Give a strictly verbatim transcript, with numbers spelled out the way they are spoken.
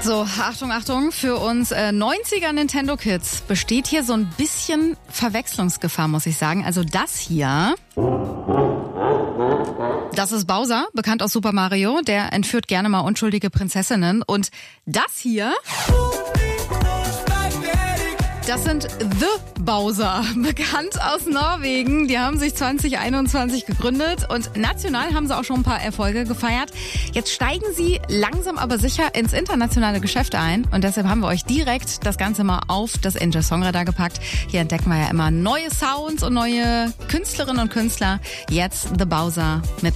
So, Achtung, Achtung, für uns äh, neunziger Nintendo-Kids besteht hier so ein bisschen Verwechslungsgefahr, muss ich sagen. Also das hier, das ist Bowser, bekannt aus Super Mario. Der entführt gerne mal unschuldige Prinzessinnen. Und das hier, das sind The Bowser, bekannt aus Norwegen. Die haben sich zwanzig einundzwanzig gegründet und national haben sie auch schon ein paar Erfolge gefeiert. Jetzt steigen sie langsam aber sicher ins internationale Geschäft ein und deshalb haben wir euch direkt das Ganze mal auf das Enjoy Songradar gepackt. Hier entdecken wir ja immer neue Sounds und neue Künstlerinnen und Künstler. Jetzt The Bowser mit